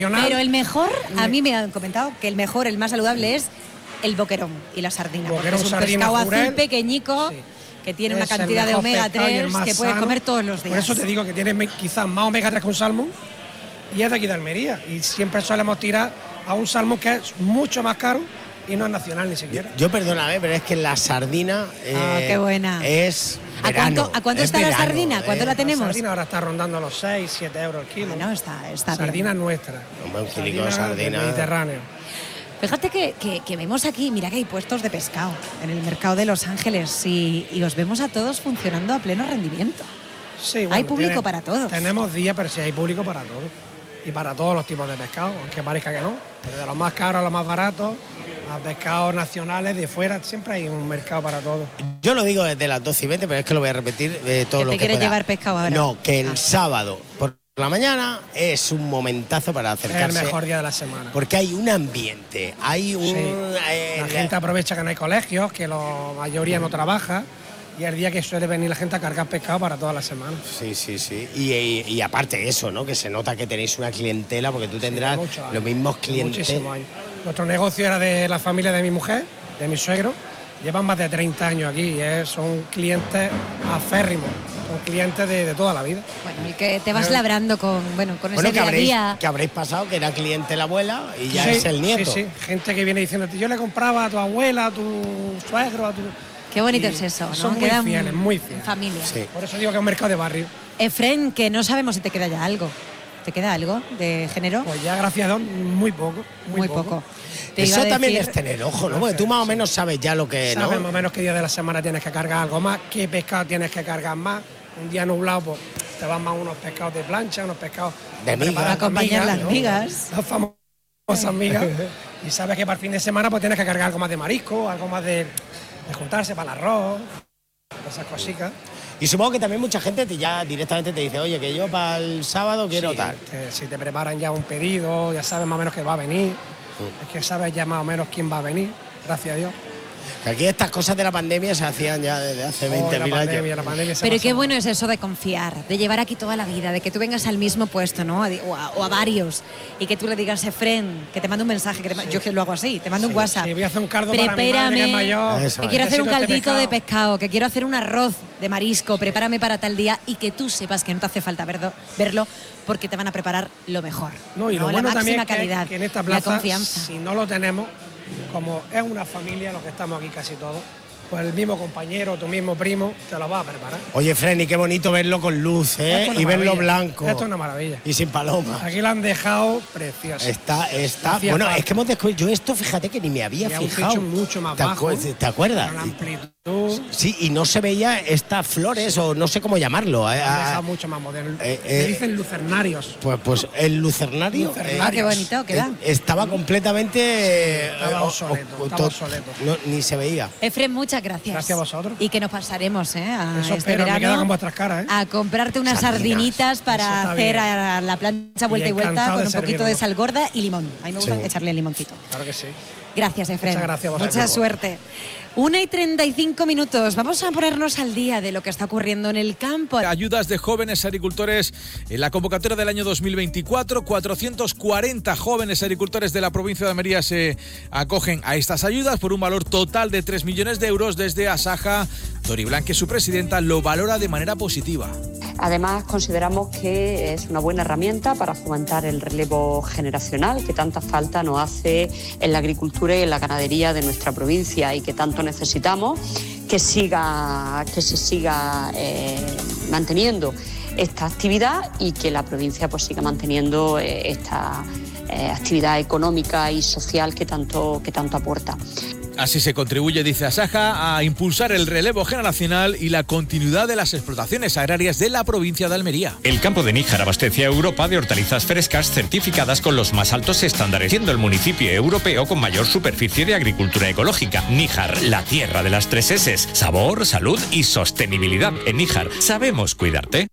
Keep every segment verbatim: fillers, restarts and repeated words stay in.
Pero el mejor, a mí me han comentado que el mejor, el más saludable es el boquerón y la sardina. Boquerón, porque es un sardina, pescado jurel, azul pequeñico, sí, que tiene una cantidad de omega tres que puedes comer todos los días. Por eso te digo que tiene quizás más omega tres que un salmón, y es de aquí de Almería. Y siempre solemos tirar a un salmón que es mucho más caro y no es nacional ni siquiera. Yo, yo perdóname, pero es que la sardina eh, ah, qué buena. es ¿A cuánto, ¿A cuánto está verano, la sardina? ¿A cuánto eh? la tenemos? La sardina ahora está rondando los seis, siete euros el kilo. Ah, no, está, está sardina bien. nuestra. Hombre, un kilico de sardina. Mediterráneo. Fíjate que, que, que vemos aquí, mira que hay puestos de pescado en el mercado de Los Ángeles y, y os vemos a todos funcionando a pleno rendimiento. Sí, bueno, hay público tiene, para todos. Tenemos días, pero sí hay público para todos. Y para todos los tipos de pescado, aunque parezca que no. Pero de los más caros a los más baratos, a pescados nacionales de fuera, siempre hay un mercado para todos. Yo lo digo desde las doce y veinte, pero es que lo voy a repetir eh, todo ¿Que lo te que quieres pueda. llevar pescado ahora? No, que el ah. sábado por la mañana es un momentazo para acercarse. Es el mejor día de la semana. Porque hay un ambiente, hay un... Sí. Eh, la gente aprovecha que no hay colegios, que la mayoría no trabaja. Y el día que suele venir la gente a cargar pescado para toda la semana. Sí, sí, sí. Y, y, y aparte de eso, ¿no? Que se nota que tenéis una clientela, porque tú tendrás sí, los mismos clientes. Muchísimos años. Nuestro negocio era de la familia de mi mujer, de mi suegro. Llevan más de treinta años aquí. ¿eh? Son clientes aférrimos. Son clientes de, de toda la vida. Bueno, el que te vas ¿Eh? labrando con, bueno, con bueno, ese que día a habréis, día. que habréis pasado, que era cliente la abuela y ya sí, es el nieto. Sí, sí. Gente que viene diciendo, yo le compraba a tu abuela, a tu suegro, a tu... Qué bonito es eso, ¿no? Son muy Quedan fieles, muy fieles. Familia. Sí. Por eso digo que es un mercado de barrio. Efren, que no sabemos si te queda ya algo. ¿Te queda algo de género? Pues ya, gracias a Dios, muy poco. Muy, muy poco. poco. Eso también es tener ojo, ¿no? Porque tú más o menos sabes ya lo que... Sabes ¿no? más o menos qué día de la semana tienes que cargar algo más, qué pescado tienes que cargar más. Un día nublado, pues te van más unos pescados de plancha, unos pescados... De migas. Para acompañar las ¿no? migas. Las famosas migas. Y sabes que para el fin de semana pues tienes que cargar algo más de marisco, algo más de... de juntarse para el arroz, esas cositas. Y supongo que también mucha gente te ya directamente te dice, oye, que yo para el sábado quiero sí, tal. Que si te preparan ya un pedido, ya sabes más o menos que va a venir, mm. es que sabes ya más o menos quién va a venir, gracias a Dios. Que aquí estas cosas de la pandemia se hacían ya desde hace veinte mil años. Pero qué bueno es eso de confiar, de llevar aquí toda la vida, de que tú vengas al mismo puesto, ¿no? O a, o a varios, y que tú le digas, Efren, que te mando un mensaje, que te, sí. yo que lo hago así, te mando sí, un WhatsApp. Sí, voy a hacer un cardo prepárame, para mi madre, que es mayor. Eso, que quiero hacer un caldito pescado. de pescado, que quiero hacer un arroz de marisco, prepárame para tal día, y que tú sepas que no te hace falta verlo, verlo porque te van a preparar lo mejor. No, y lo ¿no? bueno la máxima también calidad, que, que en esta plaza, la confianza. Si no lo tenemos, como es una familia, los que estamos aquí casi todos, pues el mismo compañero, tu mismo primo, te lo va a preparar. Oye, Fren, qué bonito verlo con luz, ¿eh? Y verlo blanco. Esto es una maravilla. Y sin palomas. Aquí lo han dejado precioso. Está, está. Hacía bueno, falta. Es que hemos descubierto. Yo esto, fíjate que ni me había y fijado. Un mucho más ¿Te, bajo, acu ¿Te acuerdas? La amplitud. Sí, y no se veía estas flores, o no sé cómo llamarlo. Lo ¿eh? han dejado mucho más moderno. Eh, Me eh, dicen lucernarios. Pues, pues el lucernario. Lucernarios. Ah, qué bonito queda. Eh, estaba completamente. Estaba eh, obsoleto, o, o, estaba obsoleto. No, ni se veía. Efren, muchas gracias. Gracias a vosotros. Y que nos pasaremos, ¿eh? A Eso este espero, verano, me queda con vuestras caras, ¿eh? a comprarte unas Sardinas. sardinitas para hacer a la plancha vuelta y, y vuelta con un poquito de sal gorda y limón. A mí me gusta sí. echarle limoncito. Claro que sí. Gracias, Efren. Muchas gracias a vosotros. Mucha suerte. Una y treinta y cinco minutos. Vamos a ponernos al día de lo que está ocurriendo en el campo. Ayudas de jóvenes agricultores en la convocatoria del año dos mil veinticuatro. cuatrocientos cuarenta jóvenes agricultores de la provincia de Almería se acogen a estas ayudas por un valor total de tres millones de euros. Desde Asaja, Dori Blanque, su presidenta, lo valora de manera positiva. Además, consideramos que es una buena herramienta para fomentar el relevo generacional que tanta falta nos hace en la agricultura y en la ganadería de nuestra provincia y que tanto necesitamos que siga, que se siga eh, manteniendo esta actividad y que la provincia pues siga manteniendo eh, esta eh, actividad económica y social que tanto, que tanto aporta. Así se contribuye, dice Asaja, a impulsar el relevo generacional y la continuidad de las explotaciones agrarias de la provincia de Almería. El campo de Níjar abastece a Europa de hortalizas frescas certificadas con los más altos estándares, siendo el municipio europeo con mayor superficie de agricultura ecológica. Níjar, la tierra de las tres eses: sabor, salud y sostenibilidad. En Níjar sabemos cuidarte.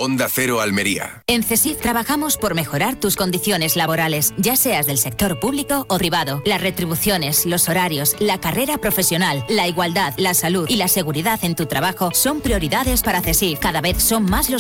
Onda Cero Almería. En CESIF trabajamos por mejorar tus condiciones laborales, ya seas del sector público o privado. Las retribuciones, los horarios, la carrera profesional, la igualdad, la salud y la seguridad en tu trabajo son prioridades para CESIF. Cada vez son más los